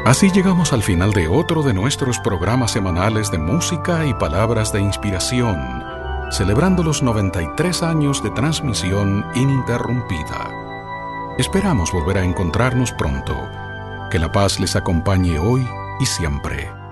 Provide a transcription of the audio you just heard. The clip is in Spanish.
Así llegamos al final de otro de nuestros programas semanales de música y palabras de inspiración, celebrando los 93 años de transmisión ininterrumpida. Esperamos volver a encontrarnos pronto. Que la paz les acompañe hoy y siempre.